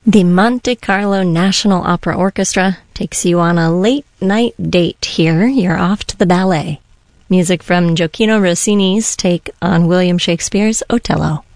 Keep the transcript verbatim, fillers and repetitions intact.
The Monte Carlo National Opera Orchestra takes you on a late-night date here. You're off to the ballet. Music from Gioacchino Rossini's take on William Shakespeare's Otello.